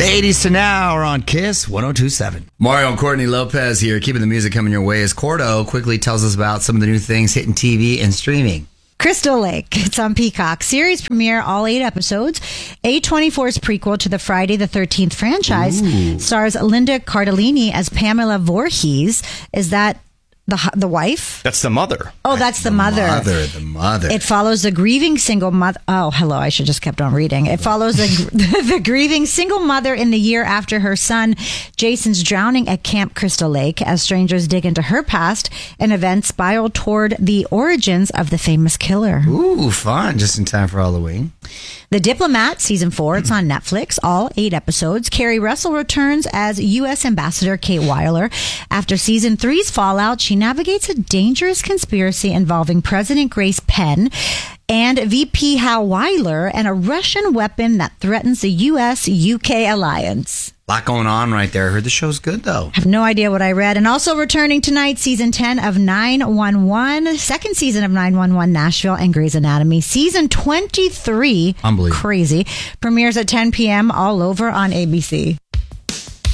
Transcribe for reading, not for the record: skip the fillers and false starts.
80s to now are on Kiss 102.7. Mario and Courtney Lopez here, keeping the music coming your way as Cordo quickly tells us about some of the new things hitting TV and streaming. Crystal Lake. It's on Peacock. Series premiere, all 8 episodes. A24's prequel to the Friday the 13th franchise. Stars Linda Cardellini as Pamela Voorhees. Is that the wife? That's the mother. Oh, that's the mother. The mother. It follows the grieving single mother. Oh, hello. I should just kept on reading. It follows the grieving single mother in the year after her son Jason's drowning at Camp Crystal Lake as strangers dig into her past and events spiral toward the origins of the famous killer. Ooh, fun. Just in time for Halloween. The Diplomat, season 4, it's on Netflix, all 8 episodes. Carrie Russell returns as U.S. Ambassador Kate Weiler. After season 3's fallout, she navigates a dangerous conspiracy involving President Grace Penn and VP Hal Weiler and a Russian weapon that threatens the U.S.-UK alliance. A lot going on right there. I heard the show's good, though. I have no idea what I read. And also returning tonight, season 10 of 911, second season of 911 Nashville and Grey's Anatomy. Season 23, Unbelievable. crazy, premieres at 10 p.m. all over on ABC.